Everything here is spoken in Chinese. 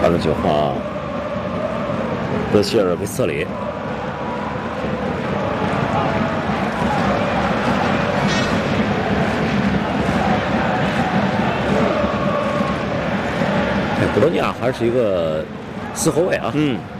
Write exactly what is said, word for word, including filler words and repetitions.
完了就换德希尔维斯里。哎，博洛尼亚还是一个四后卫啊。 嗯。